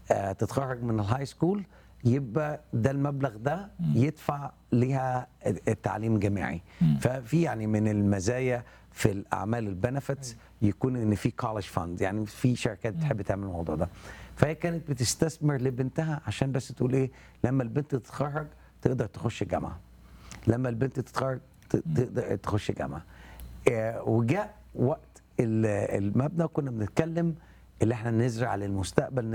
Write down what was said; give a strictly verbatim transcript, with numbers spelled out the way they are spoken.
آه، تتخرج من الهاي سكول يبقى ده المبلغ ده يدفع ليها التعليم الجامعي. ففي يعني من المزايا في الاعمال البنفتس يكون ان في كولج فاند، يعني في شركات بتحب تعمل الموضوع ده. فهي كانت بتستثمر لبنتها عشان بس تقول ايه، لما البنت تتخرج تقدر تخش جامعه، لما البنت تتخرج ت- تقدر تخش جامعه. آه، وجاء وقت ال- المبنى كنا بنتكلم اللي احنا نزرع للمستقبل،